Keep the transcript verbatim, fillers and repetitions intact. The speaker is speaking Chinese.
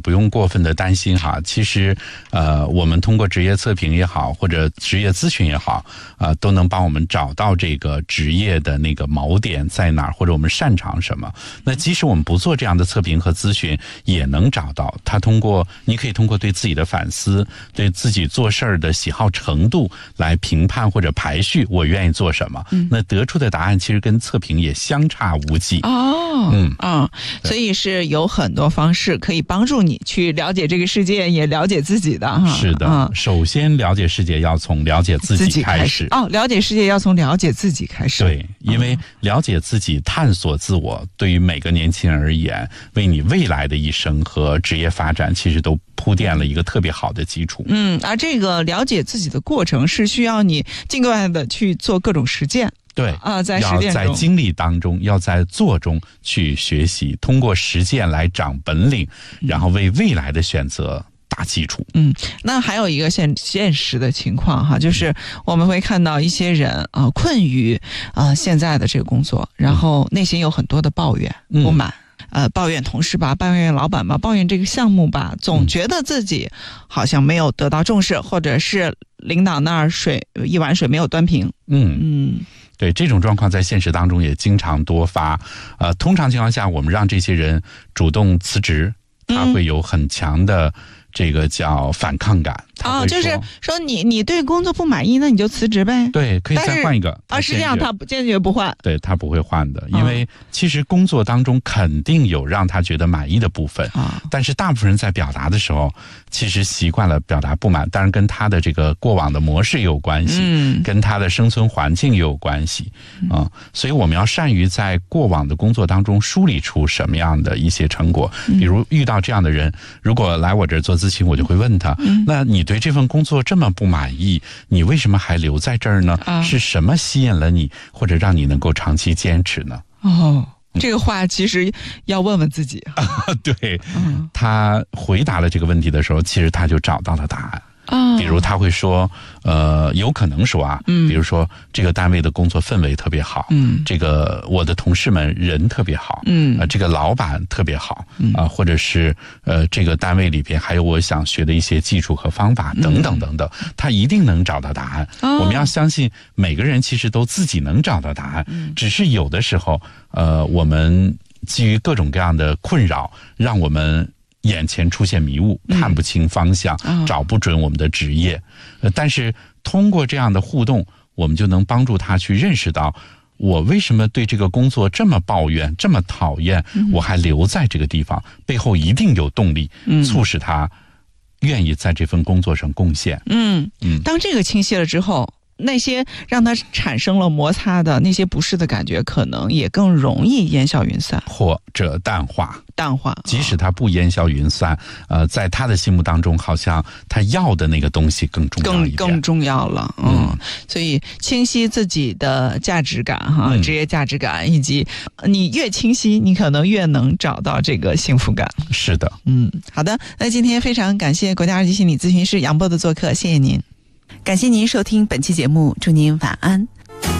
不用过分的担心哈。其实呃，我们通过职业测评也好，或者职业咨询也好，呃，都能帮我们找到这个职业的那个锚点在哪儿，或者我们擅长什么。那即使我们不做这样的测评和咨询，也能找到。他通过你可以通过对自己的反思，对自己做事儿的喜好程度来评判或者排序我愿意做什么。嗯、那得出的答案其实跟测评也相差无几。 哦，嗯啊、嗯，所以是有很多方式可以帮助你去了解这个世界，也了解自己的哈。 是的，嗯、首先了解世界要从了解自己开始。 哦，了解世界要从了解自己开始。 对，因为了解自己、探索自我，对于每个年轻人而言，为你未来的一生和职业发展，其实都铺垫了一个特别好的基础。 嗯，而这个了解自己的过程是需要你尽快的去做各种实践。 对啊，在实践中， 要在经历当中，要在做中去学习，通过实践来长本领，然后为未来的选择打基础。 嗯，那还有一个现现实的情况哈，就是我们会看到一些人啊、呃、困于啊、呃、现在的这个工作，然后内心有很多的抱怨、嗯、不满。呃，抱怨同事吧，抱怨老板吧，抱怨这个项目吧，总觉得自己好像没有得到重视，或者是领导那儿水一碗水没有端平。 嗯嗯，对，这种状况在现实当中也经常多发。呃，通常情况下，我们让这些人主动辞职，他会有很强的这个叫反抗感。 哦，就是说你你对工作不满意，那你就辞职呗。 对，可以再换一个。 啊，实际上他坚决不换。 对，他不会换的，因为其实工作当中肯定有让他觉得满意的部分，啊、但是大部分人在表达的时候，其实习惯了表达不满，当然跟他的这个过往的模式也有关系，嗯，跟他的生存环境也有关系啊、嗯。所以我们要善于在过往的工作当中梳理出什么样的一些成果。比如遇到这样的人，如果来我这儿做咨询，我就会问他，嗯、那你对这份工作这么不满意，你为什么还留在这儿呢？啊、是什么吸引了你，或者让你能够长期坚持呢？ 哦，这个话其实要问问自己。 对、嗯，他回答了这个问题的时候，其实他就找到了答案。比如他会说，呃，有可能说啊，嗯，比如说这个单位的工作氛围特别好，嗯，这个我的同事们人特别好，嗯，呃，这个老板特别好，嗯啊、呃，或者是呃，这个单位里边还有我想学的一些技术和方法等等等等，嗯、他一定能找到答案。哦、我们要相信每个人其实都自己能找到答案，嗯、只是有的时候，呃，我们基于各种各样的困扰，让我们眼前出现迷雾，看不清方向，嗯、找不准我们的职业。呃，但是通过这样的互动，我们就能帮助他去认识到，我为什么对这个工作这么抱怨，这么讨厌，嗯、我还留在这个地方，背后一定有动力，嗯、促使他愿意在这份工作上贡献。 嗯嗯，当这个清晰了之后，那些让他产生了摩擦的那些不适的感觉，可能也更容易烟消云散， 或者淡化。 淡化， 即使他不烟消云散，呃，在他的心目当中，好像他要的那个东西更重要一点， 更更重要了。嗯，嗯所以清晰自己的价值感哈，嗯、职业价值感，以及你越清晰，你可能越能找到这个幸福感。 是的， 嗯，好的，那今天非常感谢国家二级心理咨询师杨波的做客，谢谢您，感谢您收听本期节目，祝您晚安。